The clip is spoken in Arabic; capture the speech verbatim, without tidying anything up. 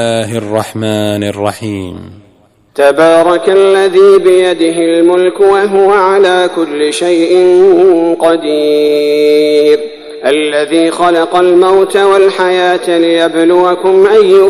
الله الرحمن الرحيم. تبارك الذي بيده الملك وهو على كل شيء قدير، الذي خلق الموت والحياة ليبلوكم أيكم